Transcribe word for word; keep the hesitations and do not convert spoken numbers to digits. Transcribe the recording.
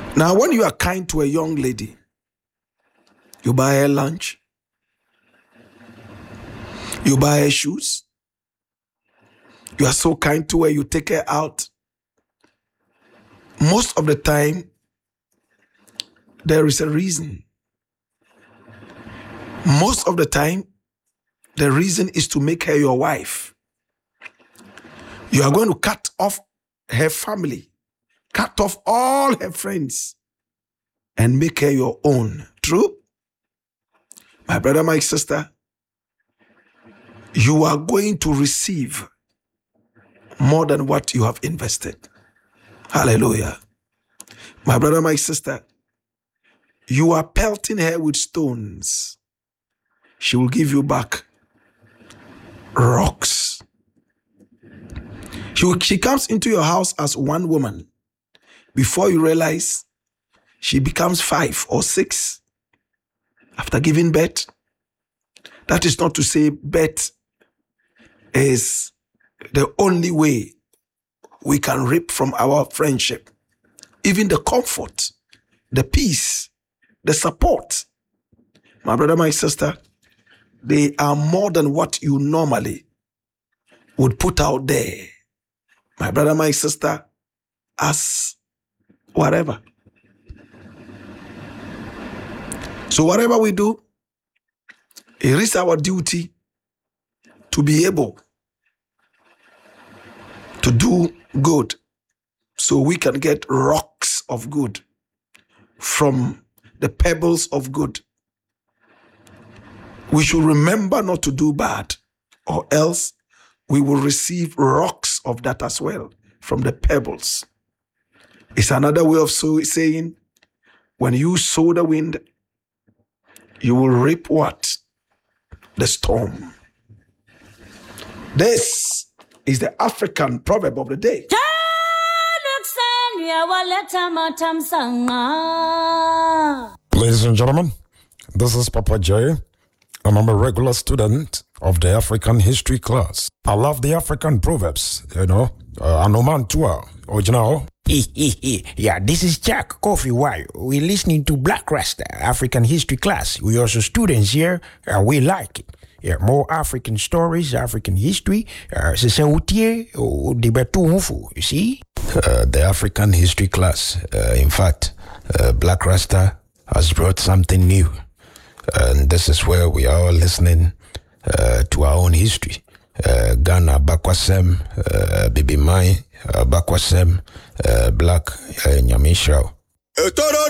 Now, when you are kind to a young lady, you buy her lunch, you buy her shoes, you are so kind to her, you take her out. Most of the time, there is a reason. Most of the time, the reason is to make her your wife. You are going to cut off her family, cut off all her friends, and make her your own. True? My brother, my sister, you are going to receive more than what you have invested. Hallelujah. My brother, my sister, you are pelting her with stones. She will give you back rocks. She, will, she comes into your house as one woman. Before you realize, she becomes five or six after giving birth. That is not to say birth is the only way we can reap from our friendship. Even the comfort, the peace, the support. My brother, my sister, they are more than what you normally would put out there. My brother, my sister, as whatever. So whatever we do, it is our duty to be able to do good so we can get rocks of good from the pebbles of good. We should remember not to do bad, or else we will receive rocks of that as well from the pebbles. It's another way of so saying, when you sow the wind, you will reap what? The storm. This is the African proverb of the day. Ladies and gentlemen, this is Papa J, and I'm a regular student of the African history class. I love the African proverbs, you know. Uh, Anomantua, original. Yeah, this is Jack Coffee While. We're listening to Black Rasta African history class. We also students here, and we like it. Yeah, more African stories, African history. Uh, you see? Uh, the African history class. Uh, in fact, uh, Black Rasta has brought something new. And this is where we are listening uh, to our own history. Uh, Ghana, Bakwasem, uh, Bibi Mai, uh, Bakwasem, uh, Black, uh, Nyamishrao.